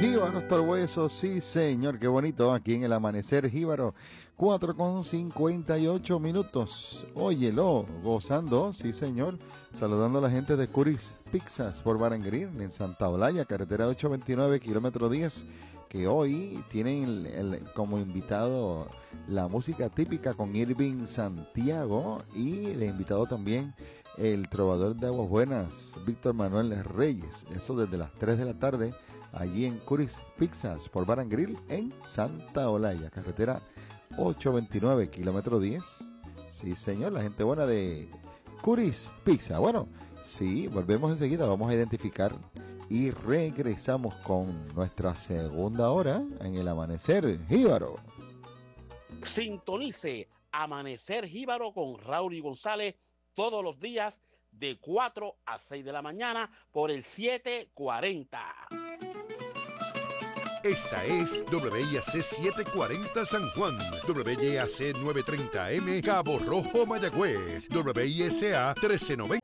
Jíbaro hasta el hueso, sí señor, qué bonito, aquí en el amanecer Jíbaro, 4:58. Óyelo, gozando, sí señor, saludando a la gente de Curis Pizzas por Bar and Grill en Santa Olaya, carretera 829, kilómetro 10, que hoy tienen como invitado la música típica con Irving Santiago y el invitado también el trovador de Aguas Buenas, Víctor Manuel Reyes, eso desde las 3 de la tarde, allí en Curis Pizzas por Bar and Grill en Santa Olaya, carretera 829, kilómetro 10. Sí, señor, la gente buena de Curis Pizza. Bueno, sí, volvemos enseguida, vamos a identificar y regresamos con nuestra segunda hora en el Amanecer Jíbaro. Sintonice Amanecer Jíbaro con Raúl y González todos los días de 4 a 6 de la mañana por el 740. Esta es WIAC 740 San Juan, WIAC 930M Cabo Rojo Mayagüez, WISA 1390